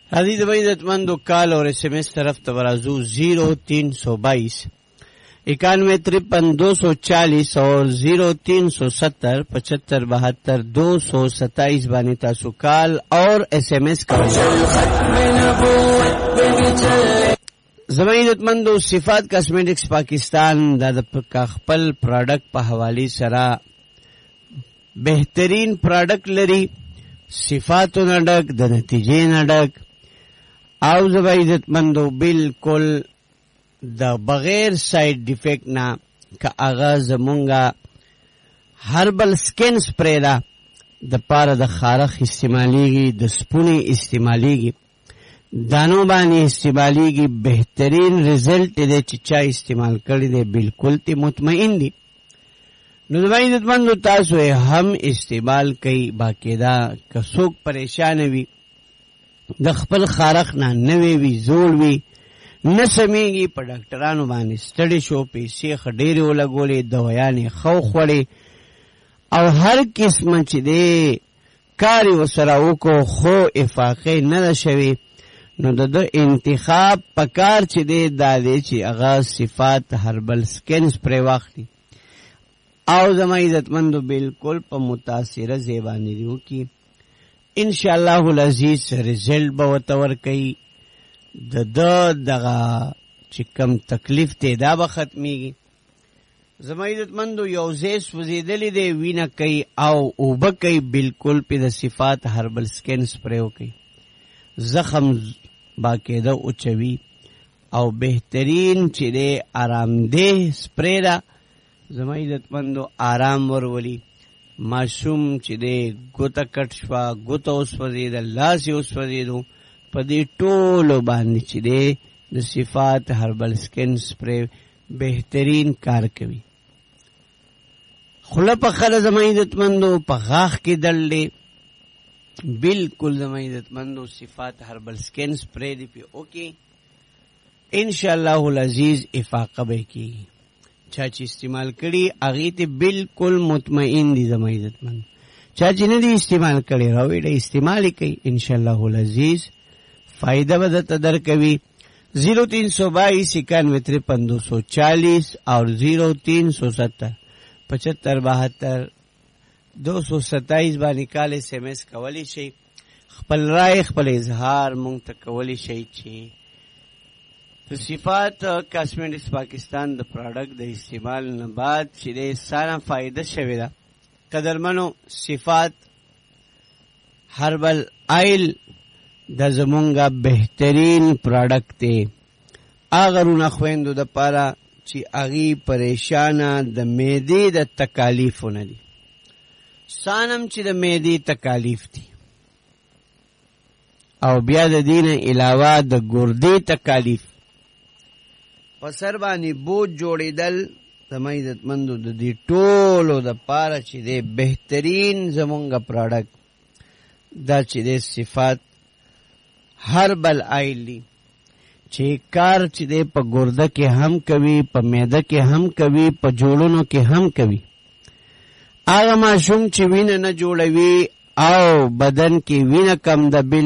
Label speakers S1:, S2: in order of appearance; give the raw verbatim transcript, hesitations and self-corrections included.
S1: عزیز بھائی عزتمندو کال اور ایس ایم ایس طرف تبرازو زیرو تین سو بائیس اکانوے ترپن دو سو چالیس اور زیرو تین سو ستر پچہتر بہتر دو سو ستائیس بانی تاسو کال اور ایس ایم ایس کا زمین عزتمندو صفات کاسمیٹکس پاکستان دا دا خپل پروڈکٹ په حوالی سرا بہترین پروڈکٹ لري صفاتو نډک د نتیجې نډک او زبا عزتمندو بالکل د بغیر سائیڈ ڈیفیکٹ نا که اغا زمونگا هربل سکن سپری دا د پاره د خارخ استعمالیگی د سپونی استعمالیگی دانو بانی استعمالیگی بہترین ریزلٹ دے چچا استعمال کردی دے بالکل تی مطمئن دی نو زبا عزتمندو تاسو ہم استعمال کئی باقیدہ کسوک پریشان وی د خپل خارخ نه نوی وی زول وی نسمیږي په ډاکټرانو باندې سټډي شو پیسې خډېرې ولګولې دوایانې خو خوړې او هر قسم چې دی کاری وسره وکړو خو افاقې نه شوي نو د د انتخاب پکار چې دی دا دی چې هغه صفات هربل سکن سپری واخلي او زما عزتمندو بالکل په متاثره زیبانی دیو کی انشاءاللہ العزیز رزلٹ بوتور کئی دا دا دغا چکم تکلیف تے دا با ختمی گی زمائدت مندو یوزیس وزیدلی دے وینا کئی او اوبا کئی بالکل پی دا صفات ہربل سکن سپریو کئی زخم باقی دا اچوی او بہترین چی دے آرام دے سپری دا زمائدت مندو آرام ورولی معصوم چې دی ګوته کټ شوه ګوته وسوځېده لاس یې وسوځېدو په دې ټولو باندې چې دی د صفات هربل سکن سپری بهترین کار کوي خوله په خله زما عزتمندو په غاښ کې درد دی بالکل زما عزتمندو صفات هربل سکن سپری دی پې اوکې انشاءاللہ العزیز افاقه به کېږي چا چې استعمال کړي هغې ته بالکل مطمئن دي زما عزتمند چا چې نه دي استعمال کړي راوړي استعمال یې کوي انشاءاللہ العزیز فائدہ به درته درکوي زیرو تین سو بائیس اکانوے ترپن دو سو چالیس اور زیرو تین سو ستر پچہتر بہتر دو سو ستائیس باندې کال ایس ایم ایس کولی شئ خپل رائے خپل اظهار مونږ ته کولی شئ چې صفات کاسمیٹکس پاکستان د پروڈکٹ د استعمال نه بعد چې د سانه فائدہ شوی دا قدرمنو صفات هربل آئل د زمونږه بهترین پروڈکٹ دی اغرونه خويندو د پاره چې اغي پریشانه د معدې د تکالیفونه دي سانم چې د معدې تکالیف دي او بیا د دین علاوه د ګردې تکالیف پسر باندې بوج جوړېدل زما عزتمندو د دې ټولو د پاره چې دی بهترین زمونږه پروډکټ دا چې دی صفات هربل آئل دی چې کار چې دی په ګرده کې هم کوي په معده کې هم کوي په جوړونو کې هم کوي هغه ماشوم چې وینه نه جوړوي او بدن کې وینه کم ده